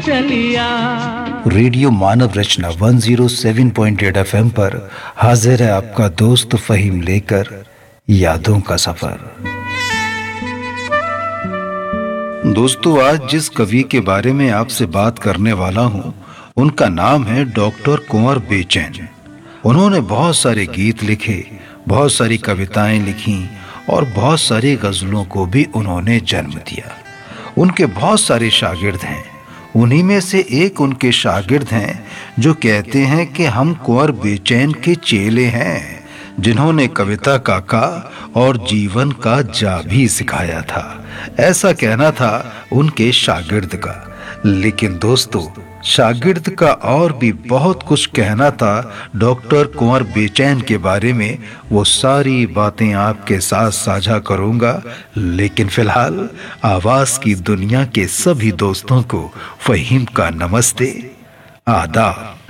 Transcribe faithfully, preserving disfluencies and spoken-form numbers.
चलिया रेडियो मानव रचना एक सौ सात पॉइंट आठ एफएम पर हाजिर है आपका दोस्त फहीम लेकर यादों का सफर। दोस्तों, आज जिस कवि के बारे में आपसे बात करने वाला हूं, उनका नाम है डॉक्टर कुंवर बेचैन। उन्होंने बहुत सारे गीत लिखे, बहुत सारी कविताएं लिखी और बहुत सारी गजलों को भी उन्होंने जन्म दिया। उनके बहुत सारे शागिर्द हैं। उन्हीं में से एक उनके शागिर्द हैं जो कहते हैं कि हम कुंवर बेचैन के चेले हैं, जिन्होंने कविता का का और जीवन का जा भी सिखाया था। ऐसा कहना था उनके शागिर्द का। लेकिन दोस्तों, शागिर्द का और भी बहुत कुछ कहना था डॉक्टर कुंवर बेचैन के बारे में। वो सारी बातें आपके साथ साझा करूंगा, लेकिन फिलहाल आवाज की दुनिया के सभी दोस्तों को फहीम का नमस्ते, आदाब।